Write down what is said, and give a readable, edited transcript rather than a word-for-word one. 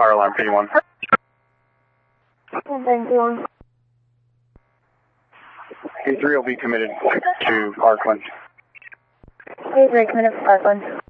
fire alarm, P1. Thank you. A3 will be committed to Parkland. A3 committed to Parkland.